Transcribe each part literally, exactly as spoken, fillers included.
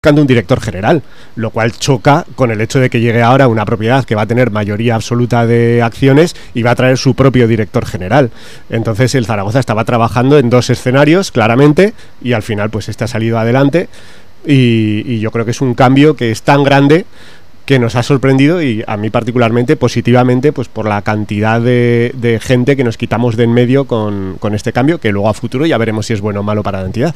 un director general, lo cual choca con el hecho de que llegue ahora una propiedad que va a tener mayoría absoluta de acciones y va a traer su propio director general. Entonces el Zaragoza estaba trabajando en dos escenarios, claramente, y al final pues este ha salido adelante y, y yo creo que es un cambio que es tan grande que nos ha sorprendido, y a mí particularmente positivamente, pues por la cantidad de, de gente que nos quitamos de en medio con, con este cambio, que luego a futuro ya veremos si es bueno o malo para la entidad.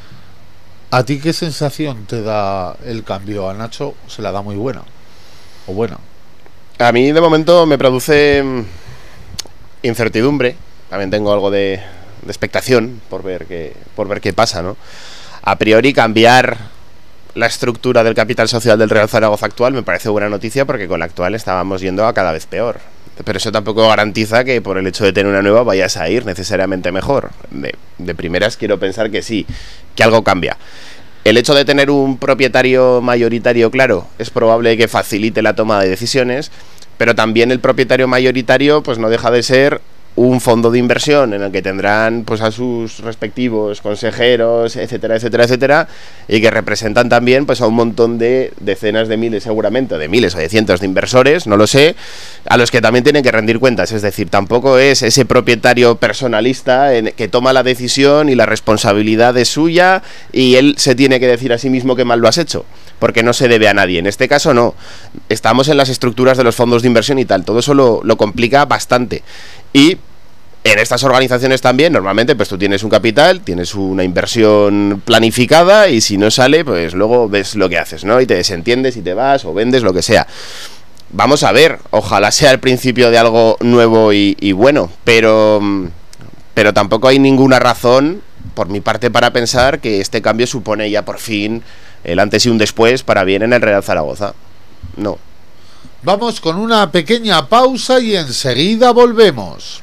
¿A ti qué sensación te da el cambio? A Nacho se la da muy buena. ¿O buena? A mí de momento me produce incertidumbre. También tengo algo de, de expectación por ver qué, por ver qué pasa, ¿no? A priori cambiar la estructura del capital social del Real Zaragoza actual me parece buena noticia, porque con la actual estábamos yendo a cada vez peor. Pero eso tampoco garantiza que por el hecho de tener una nueva vayas a ir necesariamente mejor. De, de primeras quiero pensar que sí, que algo cambia. El hecho de tener un propietario mayoritario, claro, es probable que facilite la toma de decisiones, pero también el propietario mayoritario pues no deja de ser un fondo de inversión en el que tendrán pues a sus respectivos consejeros, etcétera, etcétera, etcétera, y que representan también pues a un montón de decenas de miles, seguramente, de miles o de cientos de inversores, no lo sé, a los que también tienen que rendir cuentas. Es decir, tampoco es ese propietario personalista en que toma la decisión y la responsabilidad es suya y él se tiene que decir a sí mismo que mal lo has hecho, porque no se debe a nadie. En este caso no, estamos en las estructuras de los fondos de inversión y tal, todo eso lo, lo complica bastante. Y en estas organizaciones también, normalmente, pues tú tienes un capital, tienes una inversión planificada y si no sale, pues luego ves lo que haces, ¿no? Y te desentiendes y te vas o vendes, lo que sea. Vamos a ver, ojalá sea el principio de algo nuevo y, y bueno, pero, pero tampoco hay ninguna razón, por mi parte, para pensar que este cambio supone ya por fin el antes y un después para bien en el Real Zaragoza. No. Vamos con una pequeña pausa y enseguida volvemos.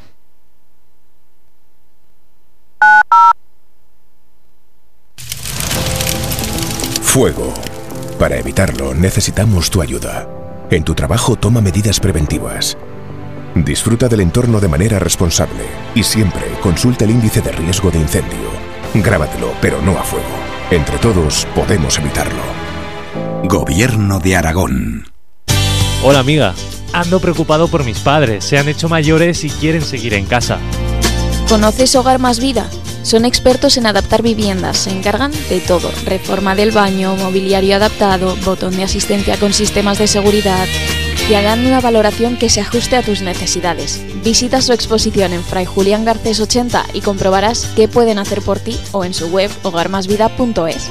Fuego. Para evitarlo necesitamos tu ayuda. En tu trabajo toma medidas preventivas. Disfruta del entorno de manera responsable y siempre consulta el índice de riesgo de incendio. Grábatelo, pero no a fuego. Entre todos podemos evitarlo. Gobierno de Aragón. Hola amiga, ando preocupado por mis padres, se han hecho mayores y quieren seguir en casa. ¿Conoces Hogar Más Vida? Son expertos en adaptar viviendas, se encargan de todo, reforma del baño, mobiliario adaptado, botón de asistencia con sistemas de seguridad, y harán una valoración que se ajuste a tus necesidades. Visita su exposición en Fray Julián Garcés ochenta y comprobarás qué pueden hacer por ti o en su web hogar más vida punto es.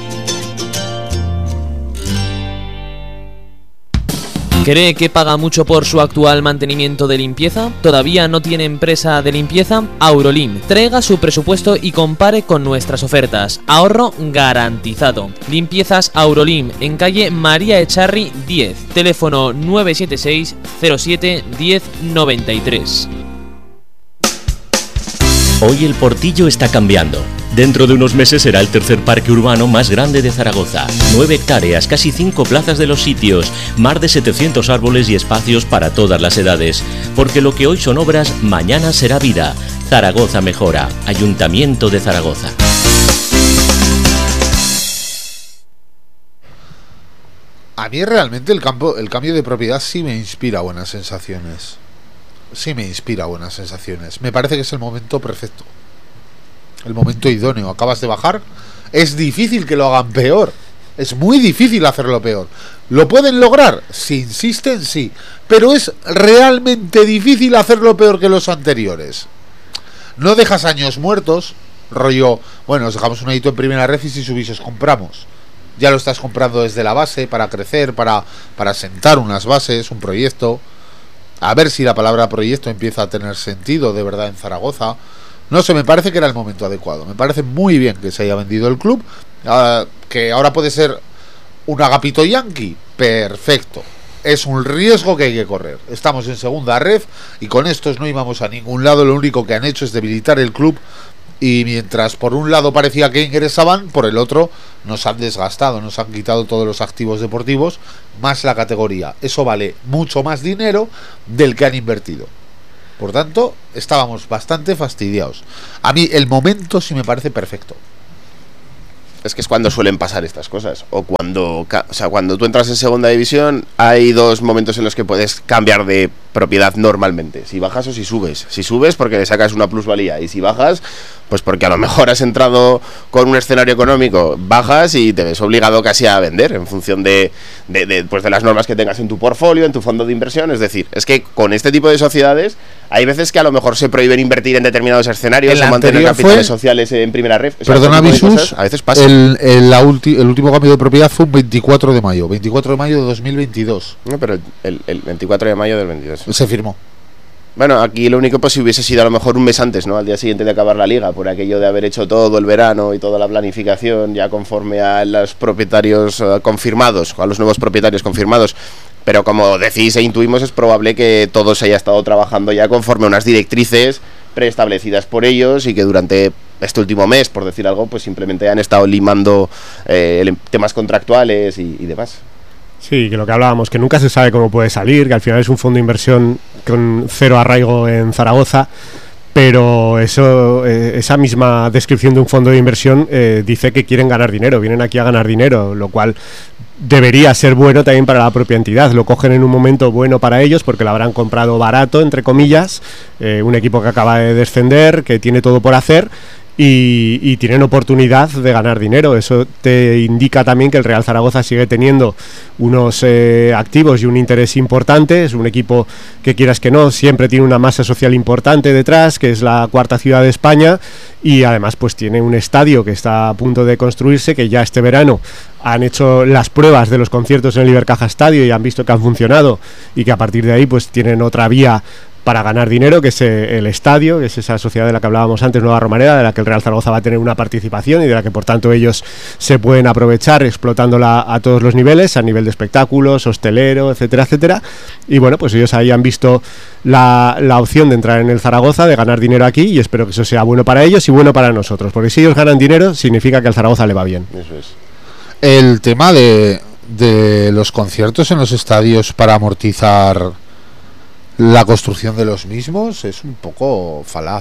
¿Cree que paga mucho por su actual mantenimiento de limpieza? ¿Todavía no tiene empresa de limpieza? Aurolim. Traiga su presupuesto y compare con nuestras ofertas. Ahorro garantizado. Limpiezas Aurolim en calle María Echarri diez. Teléfono nueve siete seis cero siete uno cero nueve tres. Hoy el Portillo está cambiando. Dentro de unos meses será el tercer parque urbano más grande de Zaragoza. Nueve hectáreas, casi cinco plazas de los sitios, más de setecientos árboles y espacios para todas las edades. Porque lo que hoy son obras, mañana será vida. Zaragoza mejora. Ayuntamiento de Zaragoza. A mí realmente el, campo, el cambio de propiedad sí me inspira buenas sensaciones. Sí me inspira buenas sensaciones. Me parece que es el momento perfecto. El momento idóneo. Acabas de bajar. Es difícil que lo hagan peor. Es muy difícil hacerlo peor. ¿Lo pueden lograr? Si insisten, sí. Pero es realmente difícil hacerlo peor que los anteriores. No dejas años muertos. Rollo, bueno, os dejamos un adito en primera red y si subís os compramos. Ya lo estás comprando desde la base para crecer, para, para sentar unas bases, un proyecto. A ver si la palabra proyecto empieza a tener sentido de verdad en Zaragoza. No sé, me parece que era el momento adecuado. Me parece muy bien que se haya vendido el club. Uh, que ahora puede ser un Agapito Yankee. Perfecto. Es un riesgo que hay que correr. Estamos en segunda ref y con estos no íbamos a ningún lado. Lo único que han hecho es debilitar el club. Y mientras por un lado parecía que ingresaban, por el otro nos han desgastado, nos han quitado todos los activos deportivos, más la categoría. Eso vale mucho más dinero del que han invertido. Por tanto, estábamos bastante fastidiados. A mí el momento sí me parece perfecto. es que es cuando suelen pasar estas cosas. O cuando, o sea, cuando tú entras en segunda división, hay dos momentos en los que puedes cambiar de propiedad normalmente. Si bajas o si subes. Si subes porque le sacas una plusvalía. Y si bajas, pues porque a lo mejor has entrado con un escenario económico, bajas y te ves obligado casi a vender en función de, de, de, pues de las normas que tengas en tu portfolio, en tu fondo de inversión. Es decir, es que con este tipo de sociedades hay veces que a lo mejor se prohíben invertir en determinados escenarios o mantener capitales sociales en primera red. O sea, perdona, Visus, a veces pasa. El, el, la ulti, el último cambio de propiedad fue un veinticuatro de mayo. veinticuatro de mayo de dos mil veintidós. No, pero el, el, el veinticuatro de mayo del veintidós. Se firmó. Bueno, aquí lo único pues si hubiese sido a lo mejor un mes antes, ¿no? Al día siguiente de acabar la liga, por aquello de haber hecho todo el verano y toda la planificación ya conforme a los propietarios uh, confirmados, o a los nuevos propietarios confirmados. Pero como decís e intuimos, es probable que todo se haya estado trabajando ya conforme a unas directrices preestablecidas por ellos y que durante este último mes, por decir algo, pues simplemente han estado limando eh, temas contractuales y, y demás. Sí, que lo que hablábamos, que nunca se sabe cómo puede salir, que al final es un fondo de inversión con cero arraigo en Zaragoza, pero eso, eh, esa misma descripción de un fondo de inversión eh, dice que quieren ganar dinero, vienen aquí a ganar dinero, lo cual debería ser bueno también para la propia entidad. Lo cogen en un momento bueno para ellos porque lo habrán comprado barato, entre comillas, eh, un equipo que acaba de descender, que tiene todo por hacer. Y, y tienen oportunidad de ganar dinero. Eso te indica también que el Real Zaragoza sigue teniendo unos eh, activos y un interés importante. Es un equipo que, quieras que no, siempre tiene una masa social importante detrás, que es la cuarta ciudad de España, y además pues tiene un estadio que está a punto de construirse, que ya este verano han hecho las pruebas de los conciertos en el Ibercaja Estadio y han visto que han funcionado, y que a partir de ahí pues tienen otra vía para ganar dinero, que es el estadio, que es esa sociedad de la que hablábamos antes, Nueva Romareda, de la que el Real Zaragoza va a tener una participación y de la que por tanto ellos se pueden aprovechar explotándola a todos los niveles, a nivel de espectáculos, hostelero, etcétera, etcétera. Y bueno, pues ellos ahí han visto la, la opción de entrar en el Zaragoza, de ganar dinero aquí, y espero que eso sea bueno para ellos y bueno para nosotros, porque si ellos ganan dinero significa que al Zaragoza le va bien. Eso es. El tema de, de los conciertos en los estadios para amortizar la construcción de los mismos es un poco falaz.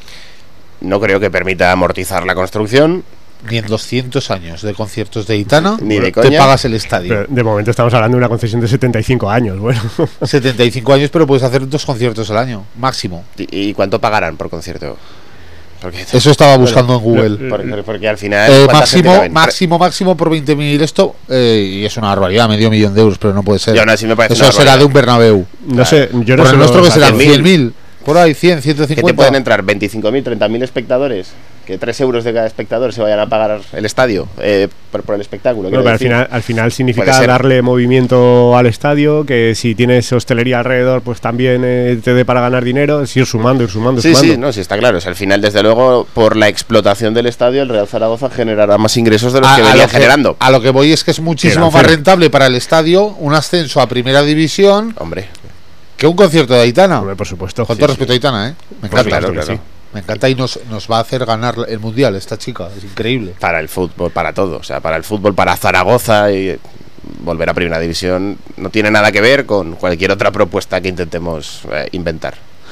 No creo que permita amortizar la construcción. Ni en doscientos años de conciertos de Aitana ni de te coña. pagas el estadio. Pero de momento estamos hablando de una concesión de setenta y cinco años. Bueno, setenta y cinco años, pero puedes hacer dos conciertos al año, máximo. ¿Y, y cuánto pagarán por concierto? Porque, Eso estaba buscando bueno, en Google. Porque, porque al final Eh, máximo, máximo, máximo por veinte mil esto, eh, y es una barbaridad, medio millón de euros, pero no puede ser. Y aún así me parece Eso una será barbaridad. de un Bernabéu. no sé, yo no Por sé el nuestro que los- serán cien cien mil. Por ahí, cien, ciento que te cincuenta. pueden entrar veinticinco mil, treinta mil espectadores, que tres euros de cada espectador se vayan a pagar el estadio eh, por, por el espectáculo. No, quiero pero al decir. final, al final Puede significa ser. darle movimiento al estadio, que si tienes hostelería alrededor, pues también eh, te dé para ganar dinero, es ir sumando, ir sumando, Sí, sumando. sí, no, sí está claro. O sea, al final, desde luego, por la explotación del estadio, el Real Zaragoza generará más ingresos de los que venía lo que, generando. a lo que voy es que es muchísimo Eran más cero. rentable para el estadio un ascenso a primera división Hombre, que un concierto de Aitana. Hombre, por supuesto. Con Sí, todo sí. respeto a Aitana, ¿eh? Me Pues encanta. claro, que claro. sí. Me encanta y nos, nos va a hacer ganar el mundial esta chica. Es increíble. Para el fútbol, para todo. O sea, para el fútbol, para Zaragoza y eh, volver a primera división no tiene nada que ver con cualquier otra propuesta que intentemos eh, inventar.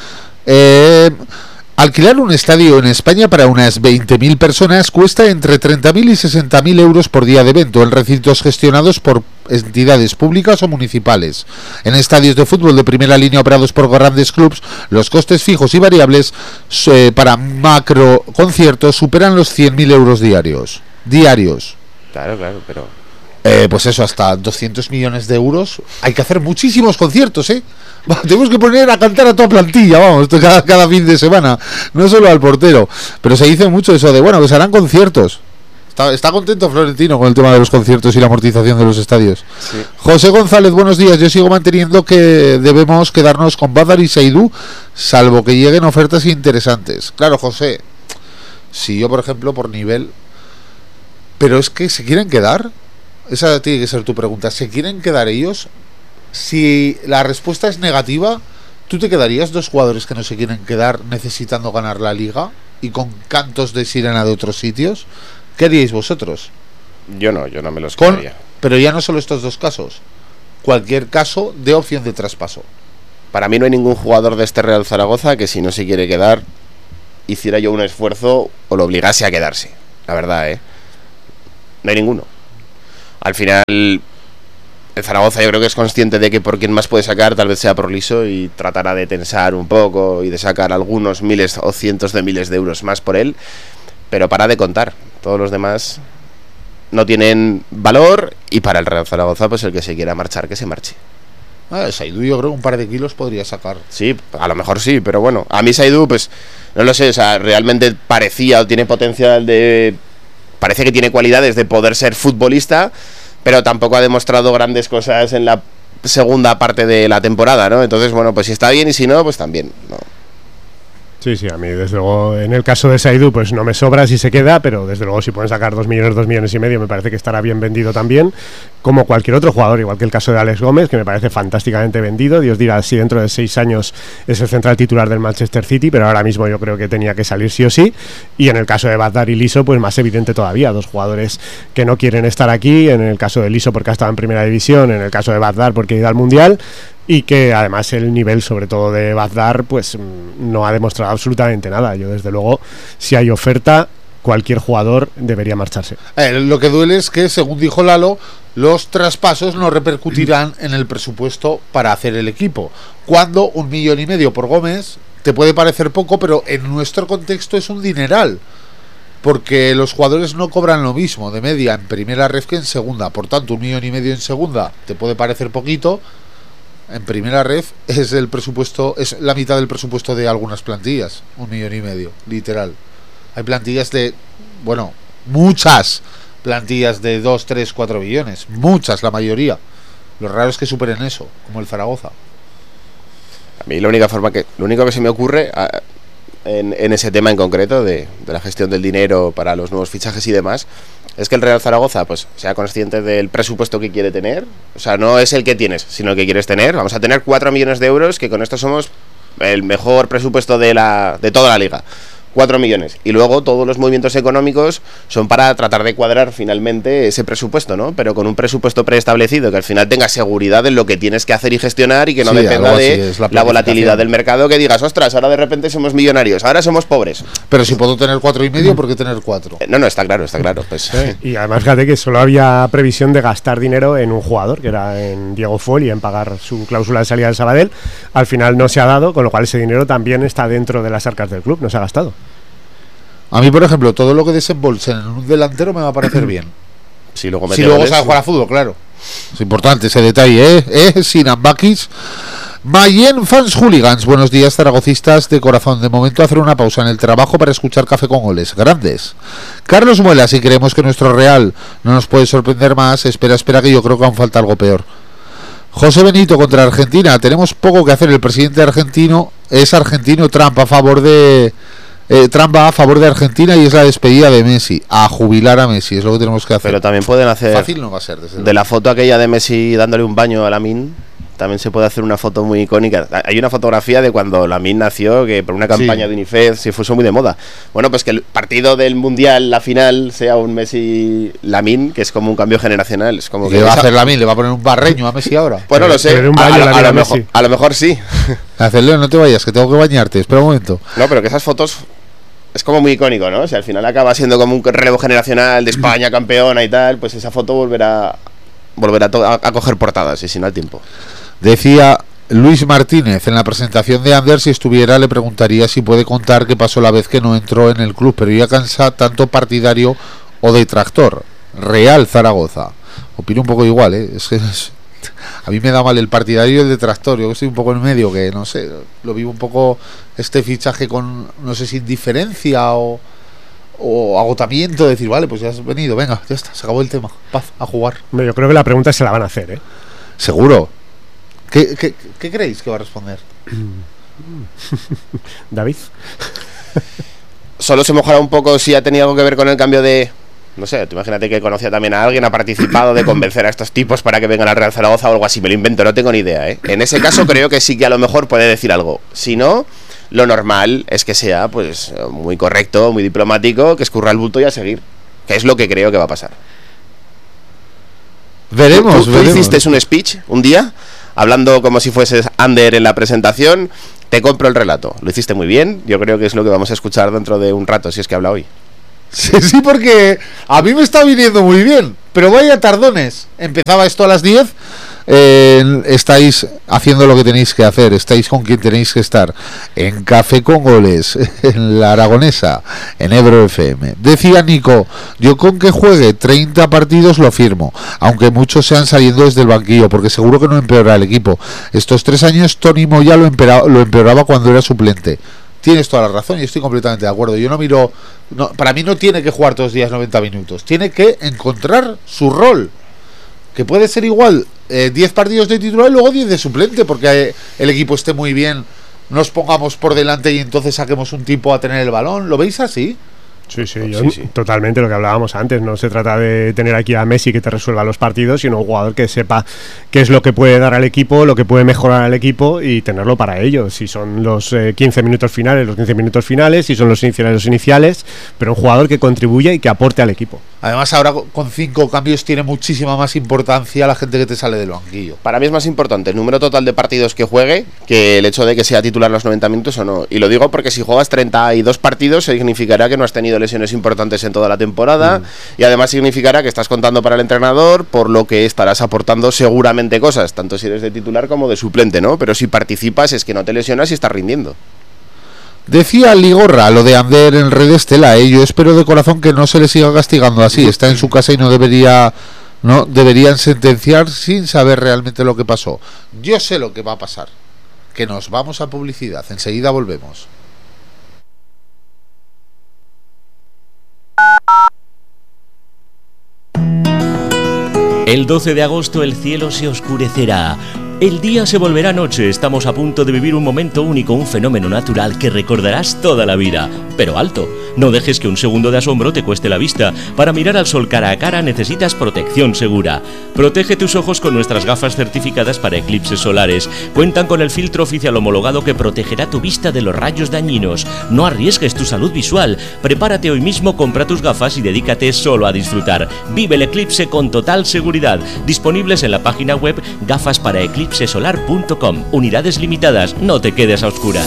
Eh, alquilar un estadio en España para unas veinte mil personas cuesta entre treinta mil y sesenta mil euros por día de evento en recintos gestionados por entidades públicas o municipales. En estadios de fútbol de primera línea operados por grandes clubs, los costes fijos y variables eh, para macro conciertos superan los cien mil euros diarios. Diarios. Claro, claro, pero Eh, pues eso, hasta doscientos millones de euros. Hay que hacer muchísimos conciertos, ¿eh? Va, tenemos que poner a cantar a toda plantilla, vamos, cada, cada fin de semana, no solo al portero. Pero se dice mucho eso de, bueno, que se harán conciertos. Está, está contento Florentino con el tema de los conciertos y la amortización de los estadios. sí. José González, buenos días. Yo sigo manteniendo que debemos quedarnos con Badar y Seidú, salvo que lleguen ofertas interesantes. Claro, José, si yo, por ejemplo, por nivel... Pero es que se quieren quedar... Esa tiene que ser tu pregunta. ¿Se quieren quedar ellos? Si la respuesta es negativa, ¿tú te quedarías dos jugadores que no se quieren quedar necesitando ganar la liga y con cantos de sirena de otros sitios? ¿Qué haríais vosotros? Yo no, yo no me los Con, quedaría. pero ya no solo estos dos casos. Cualquier caso de opción de traspaso. Para mí no hay ningún jugador de este Real Zaragoza que si no se quiere quedar, hiciera yo un esfuerzo o lo obligase a quedarse. La verdad, ¿eh? no hay ninguno. Al final, el Zaragoza yo creo que es consciente de que por quien más puede sacar tal vez sea por Liso y tratará de tensar un poco y de sacar algunos miles o cientos de miles de euros más por él, pero para de contar. Todos los demás no tienen valor y para el Real Zaragoza pues el que se quiera marchar, que se marche. Ah, Saidu yo creo que un par de kilos podría sacar. Sí, a lo mejor sí, pero bueno, a mí Saidu pues no lo sé, o sea, realmente parecía o tiene potencial de... Parece que tiene cualidades de poder ser futbolista, pero tampoco ha demostrado grandes cosas en la segunda parte de la temporada, ¿no? Entonces, bueno, pues si está bien y si no, pues también, ¿no? Sí, sí, a mí desde luego, en el caso de Saidu, pues no me sobra si se queda, pero desde luego si pueden sacar dos millones, dos millones y medio, me parece que estará bien vendido también, como cualquier otro jugador, igual que el caso de Alex Gómez, que me parece fantásticamente vendido. Dios dirá si dentro de seis años es el central titular del Manchester City, pero ahora mismo yo creo que tenía que salir sí o sí. Y en el caso de Bazdar y Liso, pues más evidente todavía, dos jugadores que no quieren estar aquí, en el caso de Liso porque ha estado en primera división, en el caso de Bazdar porque ha ido al Mundial, y que además el nivel sobre todo de Bazdar pues no ha demostrado absolutamente nada. Yo desde luego, si hay oferta, cualquier jugador debería marcharse. Eh, lo que duele es que, según dijo Lalo, los traspasos no repercutirán en el presupuesto para hacer el equipo, cuando un millón y medio por Gómez te puede parecer poco, pero en nuestro contexto es un dineral, porque los jugadores no cobran lo mismo de media en primera ref que en segunda. Por tanto, un millón y medio en segunda te puede parecer poquito. En primera ref es el presupuesto, es la mitad del presupuesto de algunas plantillas, un millón y medio, literal. Hay plantillas de, bueno, muchas plantillas de dos, tres, cuatro millones, muchas, la mayoría. Lo raro es que superen eso, como el Zaragoza. A mí la única forma que, lo único que se me ocurre a, en, en ese tema en concreto de, de la gestión del dinero para los nuevos fichajes y demás, es que el Real Zaragoza pues sea consciente del presupuesto que quiere tener. O sea, no es el que tienes, sino el que quieres tener. Vamos a tener cuatro millones de euros, que con esto somos el mejor presupuesto de la de toda la liga. cuatro millones. Y luego todos los movimientos económicos son para tratar de cuadrar finalmente ese presupuesto, ¿no? Pero con un presupuesto preestablecido, que al final tenga seguridad en lo que tienes que hacer y gestionar y que no sí, dependa de así, la, la volatilidad del mercado, que digas, ostras, ahora de repente somos millonarios, ahora somos pobres. Pero si puedo tener cuatro y medio, ¿por qué tener cuatro? Eh, no, no, está claro, está claro. Pues. Sí. Y además, fíjate que solo había previsión de gastar dinero en un jugador, que era en Diego Foll, y en pagar su cláusula de salida del Sabadell. Al final no se ha dado, con lo cual ese dinero también está dentro de las arcas del club, no se ha gastado. A mí, por ejemplo, todo lo que desembolsen en un delantero me va a parecer bien. Si luego, si luego sabe jugar a fútbol, claro. Es importante ese detalle, ¿eh? ¿Eh? Sinambakis. Mayen Fans Hooligans. Buenos días, zaragocistas de corazón. De momento hacer una pausa en el trabajo para escuchar Café con Goles. Grandes. Carlos Muela, si creemos que nuestro Real no nos puede sorprender más, espera, espera, que yo creo que aún falta algo peor. José Benito contra Argentina. Tenemos poco que hacer. El presidente argentino es argentino. Trump a favor de... Eh, Trump va a favor de Argentina y es la despedida de Messi, a jubilar a Messi, es lo que tenemos que hacer. Pero también pueden hacer, fácil no va a ser, desde de luego. La foto aquella de Messi dándole un baño a Lamine, también se puede hacer una foto muy icónica. Hay una fotografía de cuando Lamine nació, que por una campaña sí. de UNICEF se puso muy de moda. Bueno, pues que el partido del Mundial, la final, sea un Messi Lamine, que es como un cambio generacional. Es como ¿Qué que va a esa... hacer Lamine? ¿Le va a poner un barreño a Messi ahora? Pues no lo sé, un a, baño a, a, lo a, mejor, a lo mejor sí. Hacerle, no te vayas, que tengo que bañarte, espera un momento. No, pero que esas fotos... Es como muy icónico, ¿no? O sea, al final acaba siendo como un relevo generacional de España campeona y tal, pues esa foto volverá, volverá a, a coger portadas, y si no al tiempo. Decía Luis Martínez, en la presentación de Ander, si estuviera le preguntaría si puede contar qué pasó la vez que no entró en el club, pero ya cansa tanto partidario o detractor. Real Zaragoza. Opino un poco igual, ¿eh? Es que es... A mí me da mal el partidario y el detractor. Yo estoy un poco en medio, que no sé, lo vivo un poco este fichaje con, no sé si indiferencia o, o agotamiento, de decir, vale, pues ya has venido, venga, ya está, se acabó el tema, paz, a jugar. Yo creo que la pregunta se la van a hacer, ¿eh? Seguro. ¿Qué, qué, qué creéis que va a responder? David. Solo se mojará un poco si ha tenido algo que ver con el cambio de... No sé, tú imagínate que conocía también a alguien, ha participado de convencer a estos tipos para que vengan al Real Zaragoza o algo así. Me lo invento, no tengo ni idea, ¿eh? En ese caso creo que sí que a lo mejor puede decir algo. Si no, lo normal es que sea pues muy correcto, muy diplomático, que escurra el bulto y a seguir. Que es lo que creo que va a pasar. Veremos, ¿Tú, tú, veremos. tú hiciste un speech un día, hablando como si fueses Ander en la presentación. Te compro el relato. Lo hiciste muy bien. Yo creo que es lo que vamos a escuchar dentro de un rato, si es que habla hoy. Sí, sí, porque a mí me está viniendo muy bien. Pero vaya tardones. Empezaba esto a las diez. Eh, estáis haciendo lo que tenéis que hacer, estáis con quien tenéis que estar, en Café con Goles, en La Aragonesa, en Ebro F M. Decía Nico, yo con que juegue treinta partidos lo firmo, aunque muchos sean saliendo desde el banquillo, porque seguro que no empeora el equipo. Estos tres años Tony Moya lo empeoraba, lo empeoraba cuando era suplente. Tienes toda la razón y estoy completamente de acuerdo. Yo no miro, no, para mí no tiene que jugar todos los días noventa minutos, tiene que encontrar su rol, que puede ser igual eh, diez partidos de titular y luego diez de suplente, porque eh, el equipo esté muy bien, nos pongamos por delante y entonces saquemos un tipo a tener el balón. ¿Lo veis así? Sí, sí, yo, sí, sí, totalmente lo que hablábamos antes. No se trata de tener aquí a Messi que te resuelva los partidos, sino un jugador que sepa qué es lo que puede dar al equipo, lo que puede mejorar al equipo y tenerlo para ello. Si son los eh, quince minutos finales, los quince minutos finales, si son los iniciales, los iniciales, pero un jugador que contribuya y que aporte al equipo. Además, ahora con cinco cambios tiene muchísima más importancia la gente que te sale del banquillo. Para mí es más importante el número total de partidos que juegue que el hecho de que sea titular los noventa minutos o no. Y lo digo porque si juegas treinta y dos partidos significará que no has tenido lesiones importantes en toda la temporada, mm. y además significará que estás contando para el entrenador, por lo que estarás aportando seguramente cosas, tanto si eres de titular como de suplente, ¿no? Pero si participas es que no te lesionas y estás rindiendo. Decía Ligorra lo de Ander en Red Estela, ¿eh? Yo espero de corazón que no se le siga castigando así. Está en su casa y no debería, no deberían sentenciar sin saber realmente lo que pasó. Yo sé lo que va a pasar, que nos vamos a publicidad, enseguida volvemos. El doce de agosto el cielo se oscurecerá. El día se volverá noche, estamos a punto de vivir un momento único, un fenómeno natural que recordarás toda la vida. Pero alto, no dejes que un segundo de asombro te cueste la vista. Para mirar al sol cara a cara necesitas protección segura. Protege tus ojos con nuestras gafas certificadas para eclipses solares. Cuentan con el filtro oficial homologado que protegerá tu vista de los rayos dañinos. No arriesgues tu salud visual. Prepárate hoy mismo, compra tus gafas y dedícate solo a disfrutar. Vive el eclipse con total seguridad. Disponibles en la página web gafas para eclipse solar punto com. Unidades limitadas, no te quedes a oscuras.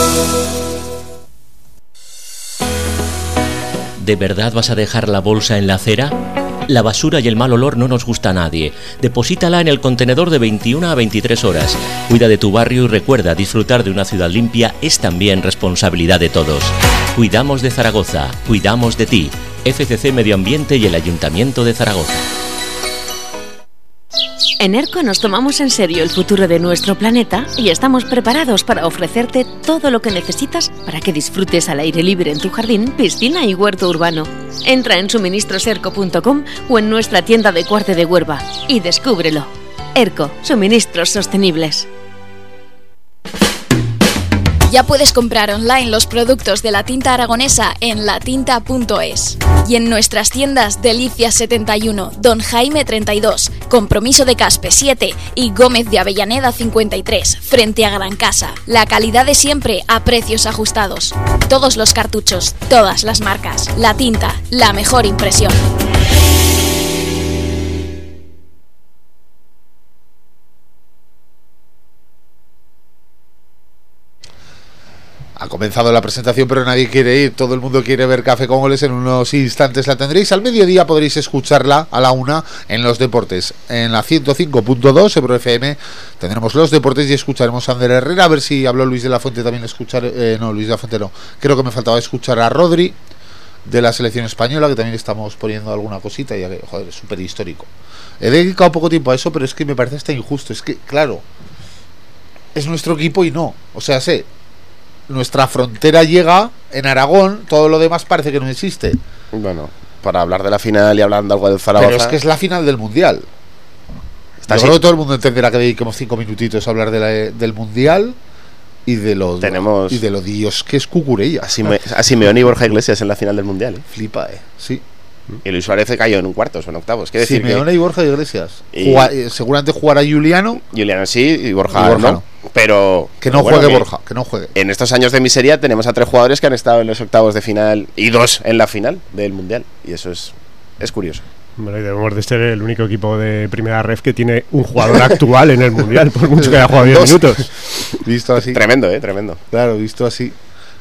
¿De verdad vas a dejar la bolsa en la acera? La basura y el mal olor no nos gusta a nadie. Deposítala en el contenedor de veintiuna a veintitrés horas. Cuida de tu barrio y recuerda, disfrutar de una ciudad limpia es también responsabilidad de todos. Cuidamos de Zaragoza, cuidamos de ti. F C C Medio Ambiente y el Ayuntamiento de Zaragoza. En ERCO nos tomamos en serio el futuro de nuestro planeta y estamos preparados para ofrecerte todo lo que necesitas para que disfrutes al aire libre en tu jardín, piscina y huerto urbano. Entra en suministros erco punto com o en nuestra tienda de Cuarte de Huerva y descúbrelo. ERCO, suministros sostenibles. Ya puedes comprar online los productos de la tinta aragonesa en latinta punto es y en nuestras tiendas Delicias setenta y uno, Don Jaime treinta y dos, Compromiso de Caspe siete y Gómez de Avellaneda cincuenta y tres, frente a Gran Casa. La calidad de siempre a precios ajustados. Todos los cartuchos, todas las marcas. La tinta, la mejor impresión. Ha comenzado la presentación, pero nadie quiere ir. Todo el mundo quiere ver Café con Goles. En unos instantes la tendréis. Al mediodía podréis escucharla a la una en los deportes. En la ciento cinco punto dos, Ebro F M, tendremos los deportes y escucharemos a Ander Herrera. A ver si habló Luis de la Fuente también. escuchar eh, No, Luis de la Fuente no. Creo que me faltaba escuchar a Rodri de la selección española, que también estamos poniendo alguna cosita, ya que, joder, es súper histórico. He dedicado poco tiempo a eso, pero es que me parece hasta injusto. Es que, claro, es nuestro equipo y no. O sea, sé... Nuestra frontera llega en Aragón, todo lo demás parece que no existe. Bueno, para hablar de la final y hablando algo del Zaragoza. Pero es que es la final del Mundial. Está Yo así. Creo que todo el mundo entenderá que dediquemos cinco minutitos a hablar de la, del Mundial y de lo Tenemos... y de lo Dios que es Cucurella. A, Sime, a Simeone y Borja Iglesias en la final del Mundial, ¿eh? Flipa, eh. Sí. Y Luis Suárez cayó en un cuartos o en octavos. ¿Qué decir? Simeone que... y Borja Iglesias. Y... Jugar, eh, seguramente jugará Juliano. Juliano sí, y Borja, y Borja no. no. Pero que no pero juegue bueno, Borja, que no juegue. En estos años de miseria tenemos a tres jugadores que han estado en los octavos de final y dos en la final del Mundial. Y eso es, es curioso. Bueno, y debemos de ser el único equipo de primera ref que tiene un jugador actual en el Mundial, por mucho que haya jugado diez minutos. Visto así. Tremendo, eh, tremendo. Claro, visto así.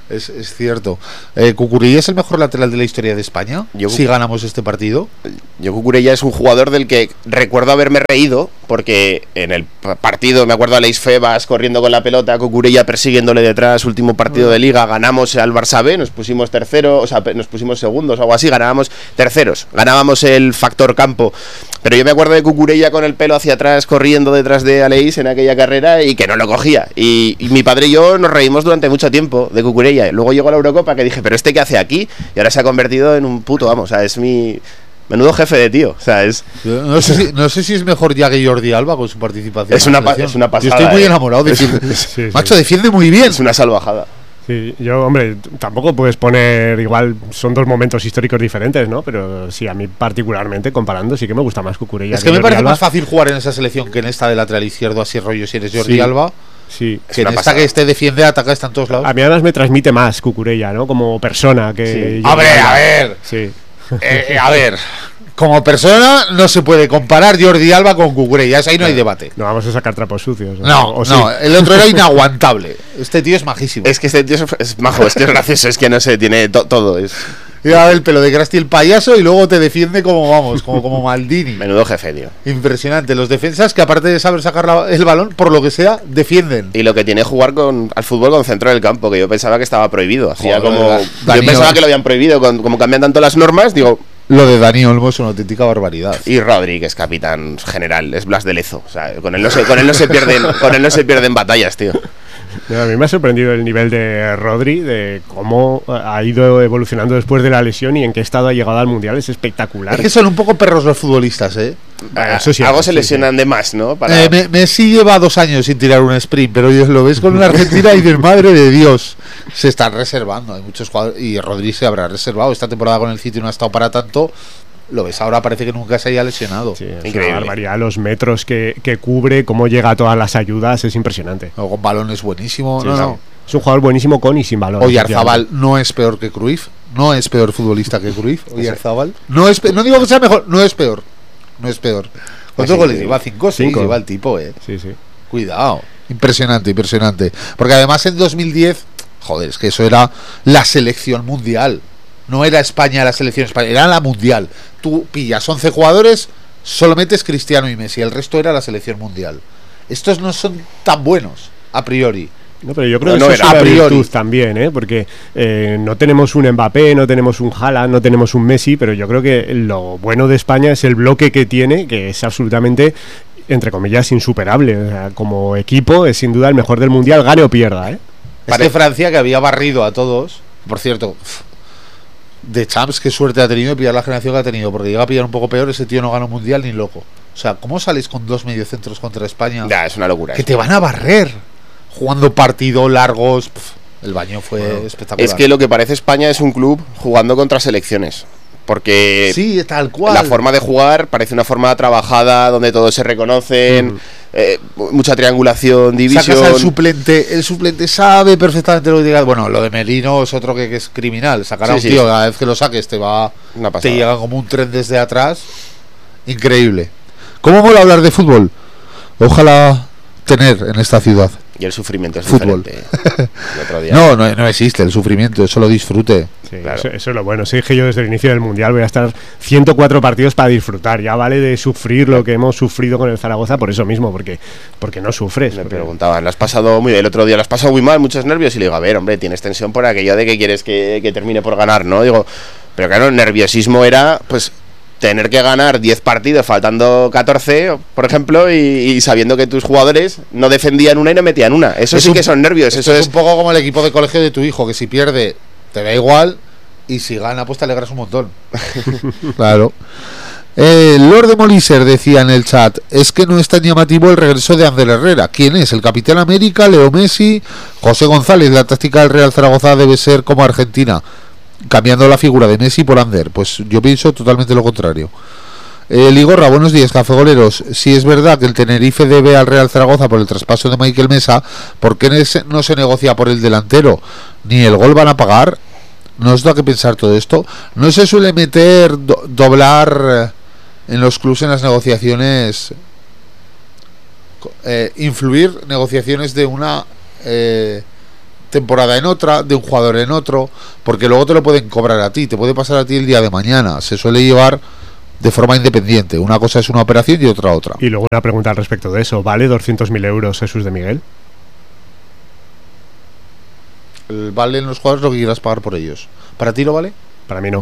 Es, es cierto. Eh, ¿Cucurella es el mejor lateral de la historia de España? Yo, si ganamos este partido. Yo Cucurella es un jugador del que recuerdo haberme reído, porque en el partido me acuerdo a Leis Febas corriendo con la pelota, Cucurella persiguiéndole detrás, último partido de liga, ganamos al Barça B, nos pusimos tercero, o sea, nos pusimos segundos o algo así, ganábamos terceros, ganábamos el factor campo. Pero yo me acuerdo de Cucurella con el pelo hacia atrás, corriendo detrás de Aleix en aquella carrera y que no lo cogía. Y, y mi padre y yo nos reímos durante mucho tiempo de Cucurella. Luego llegó la Eurocopa que dije, ¿pero este qué hace aquí? Y ahora se ha convertido en un puto, vamos, o sea, es mi menudo jefe de tío. O sea, es... No sé si, no sé si es mejor ya que Jordi Alba con su participación. Es una, es una pasada. Yo estoy muy eh. enamorado de sí, sí. Macho, defiende muy bien. Es una salvajada. Sí, yo, hombre, tampoco puedes poner, igual son dos momentos históricos diferentes, ¿no? Pero sí, a mí particularmente, comparando, sí que me gusta más Cucurella. Es que, que me parece Alba. Más fácil jugar en esa selección que en esta de lateral izquierdo, así rollo, si eres Jordi sí, Alba. Sí. Que en esta que este defiende, ataca, está en todos lados. A mí además me transmite más Cucurella, ¿no? Como persona que... Sí. A ver, a ver. Sí. Eh, a ver... Como persona no se puede comparar Jordi Alba con Cucurella, ahí no hay debate. No vamos a sacar trapos sucios. No, no, sí. no, el otro era inaguantable. Este tío es majísimo. Es que este tío es, es majo, es que es gracioso, es que no sé, tiene to, todo. Es... Mira el pelo de Krusty el payaso y luego te defiende como, vamos, como, como Maldini. Menudo jefe, tío. Impresionante. Los defensas que aparte de saber sacar la, el balón, por lo que sea, defienden. Y lo que tiene jugar con al fútbol con centro del campo, que yo pensaba que estaba prohibido. Hacía Joder, como... Daniel. Yo pensaba que lo habían prohibido, con, como cambian tanto las normas, digo... Lo de Dani Olmo es una auténtica barbaridad. Y Rodri, que es capitán general, es Blas de Lezo. O sea, con él no se, con él no se pierden, con él no se pierden batallas, tío. A mí me ha sorprendido el nivel de Rodri, de cómo ha ido evolucionando después de la lesión y en qué estado ha llegado al Mundial. Es espectacular. Es que son un poco perros los futbolistas, ¿eh? Ah, eso sí, algo se lesionan sí, sí. de más, ¿no? Para... Eh, me, Messi lleva dos años sin tirar un sprint, pero lo ves con una Argentina y dices, madre de Dios, se están reservando. Hay muchos jugadores, y Rodri se habrá reservado. Esta temporada con el City no ha estado para tanto. Lo ves ahora, parece que nunca se haya lesionado. Sí, es increíble. Una barbaridad, los metros que, que cubre, cómo llega a todas las ayudas, es impresionante. O con balón es buenísimo. Sí, no, sí. no. Es un jugador buenísimo con y sin balón. Oyarzabal no es peor que Cruyff, no es peor futbolista que Cruyff. Oyarzabal no es pe- no digo que sea mejor, no es peor. No es peor. ¿Cuántos sí, goles sí. lleva? Cinco, sí, Cinco. lleva el tipo, eh. Sí, sí. Cuidado. Impresionante, impresionante. Porque además en dos mil diez, joder, es que eso era la selección mundial. No era España la selección española, era la mundial. Tú pillas once jugadores, solo metes Cristiano y Messi, el resto era la selección mundial. Estos no son tan buenos, a priori. No, pero yo creo no, que no eso era, es a una priori virtud también, ¿eh? Porque eh, no tenemos un Mbappé, no tenemos un Haaland, no tenemos un Messi, pero yo creo que lo bueno de España es el bloque que tiene, que es absolutamente, entre comillas, insuperable. O sea, como equipo es sin duda el mejor del mundial, gane o pierda, ¿eh? Es que Francia, que había barrido a todos, por cierto, de Champs, qué suerte ha tenido de pillar la generación que ha tenido, porque llega a pillar un poco peor, ese tío no gana un mundial ni loco. O sea, ¿cómo sales con dos mediocentros contra España? Ya, es una locura. Que te van a barrer. Jugando partidos largos, pf, el baño fue bueno, espectacular. Es que lo que parece España es un club jugando contra selecciones. Porque sí, tal cual. La forma de jugar parece una forma trabajada donde todos se reconocen, mm. eh, mucha triangulación, división. Sacas al suplente, el suplente sabe perfectamente lo que llega. Bueno, lo de Merino es otro que, que es criminal. Sacar a un sí, tío, sí. cada vez que lo saques te va, te llega como un tren desde atrás. Increíble. ¿Cómo mola hablar de fútbol? Ojalá tener en esta ciudad. Y el sufrimiento es fútbol. diferente. El otro día. No, no, no existe el sufrimiento, eso lo disfrute. Sí, claro. eso, eso es lo bueno. Si dije yo desde el inicio del Mundial voy a estar ciento cuatro partidos para disfrutar. Ya vale de sufrir lo que hemos sufrido con el Zaragoza por eso mismo, porque porque no sufres. Me porque... preguntaban, ¿lo has pasado muy bien? El otro día lo has pasado muy mal, muchos nervios. Y le digo, a ver, hombre, tienes tensión por aquello de que quieres que, que termine por ganar, ¿no? Digo, pero claro, el nerviosismo era, pues... tener que ganar diez partidos faltando catorce, por ejemplo, y, y sabiendo que tus jugadores no defendían una y no metían una. Eso es sí un, que son nervios. Eso es, es un poco como el equipo de colegio de tu hijo, que si pierde te da igual y si gana pues te alegras un montón. Claro. Eh, Lord de Moliser decía en el chat, es que no es tan llamativo el regreso de Ander Herrera. ¿Quién es? ¿El Capitán América? ¿Leo Messi? José González, la táctica del Real Zaragoza debe ser como Argentina, cambiando la figura de Messi por Ander. Pues yo pienso totalmente lo contrario. eh, Ligorra, buenos días, cafegoleros. Si es verdad que el Tenerife debe al Real Zaragoza por el traspaso de Michael Mesa, ¿por qué no se negocia por el delantero? ¿Ni el gol van a pagar? ¿No os da que pensar todo esto? ¿No se suele meter, do, doblar en los clubes en las negociaciones, eh, influir negociaciones de una... Eh, temporada en otra, de un jugador en otro, porque luego te lo pueden cobrar a ti, te puede pasar a ti el día de mañana, se suele llevar de forma independiente, una cosa es una operación y otra otra. Y luego una pregunta al respecto de eso, ¿vale doscientos mil euros Jesús de Miguel? El vale en los jugadores lo que quieras pagar por ellos. ¿Para ti lo vale? Para mí no.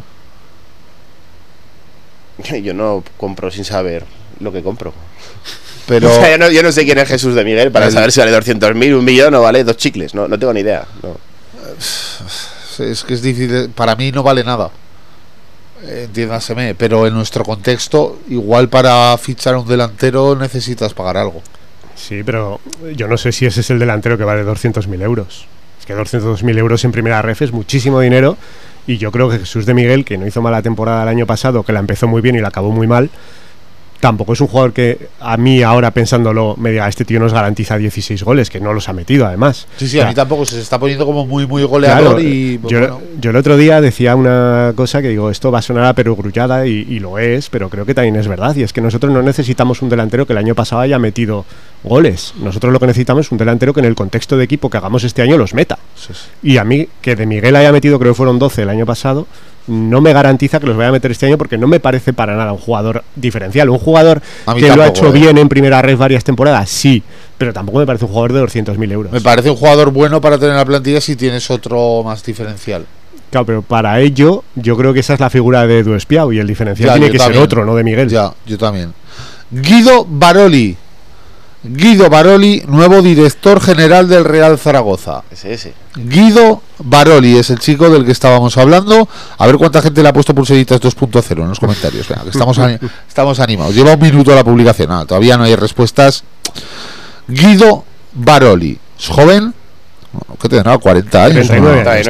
Yo no compro sin saber lo que compro. Pero o sea, yo, no, yo no sé quién es Jesús de Miguel para el... saber si vale doscientos mil, un millón o vale dos chicles. No, no tengo ni idea. No. Es que es difícil. Para mí no vale nada. Entiéndaseme. Pero en nuestro contexto, igual para fichar un delantero necesitas pagar algo. Sí, pero yo no sé si ese es el delantero que vale doscientos mil euros. Es que doscientos mil euros en primera ref es muchísimo dinero. Y yo creo que Jesús de Miguel, que no hizo mala temporada el año pasado, que la empezó muy bien y la acabó muy mal, tampoco es un jugador que a mí ahora pensándolo me diga, este tío nos garantiza dieciséis goles, que no los ha metido además. Sí, sí, o sea, a mí tampoco, se está poniendo como muy muy goleador. Claro, y pues, yo, bueno. yo el otro día decía una cosa que digo, esto va a sonar a perogrullada y, y lo es, pero creo que también es verdad, y es que nosotros no necesitamos un delantero que el año pasado haya metido goles. Nosotros lo que necesitamos es un delantero que en el contexto de equipo que hagamos este año los meta. Sí, sí. Y a mí, que de Miguel haya metido, creo que fueron doce el año pasado, no me garantiza que los vaya a meter este año, porque no me parece para nada un jugador diferencial. Un jugador que tampoco, lo ha hecho eh. bien en primera red varias temporadas, sí, pero tampoco me parece un jugador de doscientos mil euros. Me parece un jugador bueno para tener en la plantilla si tienes otro más diferencial. Claro, pero para ello yo creo que esa es la figura de Edu Espiau y el diferencial ya, tiene que también. ser otro, no de Miguel. Ya, yo también. Guido Baroli. Guido Baroli, nuevo director general del Real Zaragoza. Ese, ese. Guido Baroli es el chico del que estábamos hablando. A ver cuánta gente le ha puesto pulseritas dos punto cero en los comentarios. Venga, que estamos, estamos animados. Lleva un minuto la publicación. Ah, todavía no hay respuestas. Guido Baroli. ¿Es joven? ¿Qué tendrá? cuarenta años. treinta y nueve años.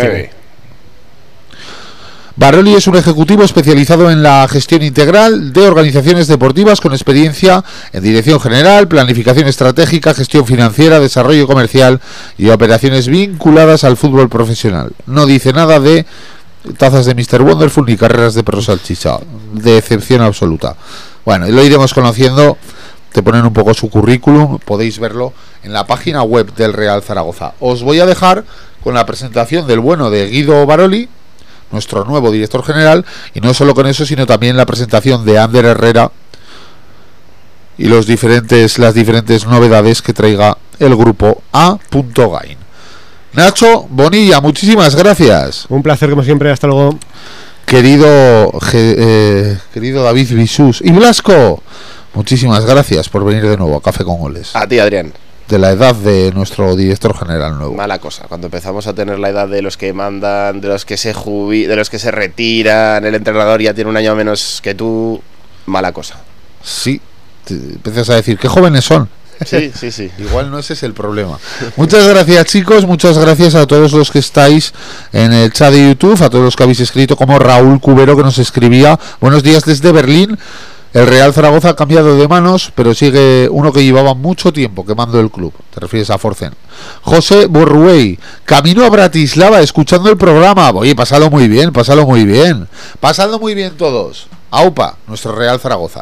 Baroli es un ejecutivo especializado en la gestión integral de organizaciones deportivas con experiencia en dirección general, planificación estratégica, gestión financiera, desarrollo comercial y operaciones vinculadas al fútbol profesional. No dice nada de tazas de míster Wonderful ni carreras de perro salchicha. De excepción absoluta. Bueno, y lo iremos conociendo. Te ponen un poco su currículum, podéis verlo en la página web del Real Zaragoza. Os voy a dejar con la presentación del bueno de Guido Baroli, nuestro nuevo director general, y no solo con eso, sino también la presentación de Ander Herrera y los diferentes las diferentes novedades que traiga el grupo A. Gain. Nacho Bonilla, muchísimas gracias. Un placer como siempre, hasta luego. Querido eh, querido David Bisús y Blasco, muchísimas gracias por venir de nuevo a Café con Goles. A ti, Adrián. De la edad de nuestro director general nuevo. Mala cosa, cuando empezamos a tener la edad de los que mandan, de los que se jubi, de los que se retiran, el entrenador ya tiene un año menos que tú, mala cosa. Sí, te empiezas a decir, ¿qué jóvenes son? Sí, sí, sí. Igual no ese es el problema. Muchas gracias, chicos, muchas gracias a todos los que estáis en el chat de YouTube, a todos los que habéis escrito, como Raúl Cubero, que nos escribía, buenos días desde Berlín. El Real Zaragoza ha cambiado de manos, pero sigue uno que llevaba mucho tiempo quemando el club. Te refieres a Forcen. José Borruey, camino a Bratislava, escuchando el programa. Oye, pásalo muy bien, pásalo muy bien. Pasando muy bien todos. Aupa, nuestro Real Zaragoza.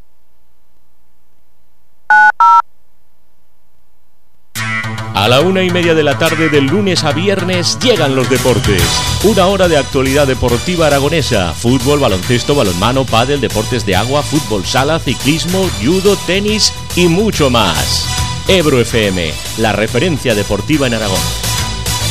A la una y media de la tarde del lunes a viernes llegan los deportes. Una hora de actualidad deportiva aragonesa. Fútbol, baloncesto, balonmano, pádel, deportes de agua, fútbol sala, ciclismo, judo, tenis y mucho más. Ebro F M, la referencia deportiva en Aragón.